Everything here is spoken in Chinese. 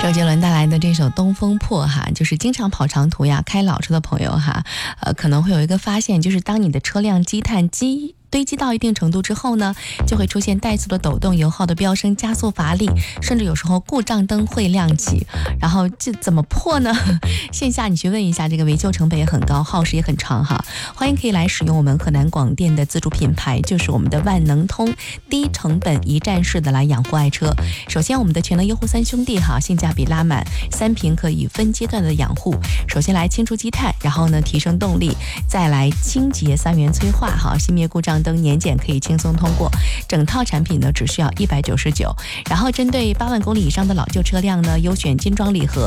周杰伦带来的这首《东风破》哈，就是经常跑长途呀、开老车的朋友哈，可能会有一个发现，就是当你的车辆积碳堆积到一定程度之后呢，就会出现怠速的抖动、油耗的飙升、加速乏力，甚至有时候故障灯会亮起。然后这怎么破呢？线下你去问一下，这个维修成本也很高，耗时也很长哈。欢迎可以来使用我们河南广电的自主品牌，就是我们的万能通，低成本一站式的来养护爱车。首先我们的全能优护三兄弟哈，性价比拉满，3瓶可以分阶段的养护。首先来清除积碳，然后呢提升动力，再来清洁3元催化哈，熄灭故障灯年检可以轻松通过。整套产品呢只需要199，然后针对8万公里以上的老旧车辆呢，优选精装礼盒。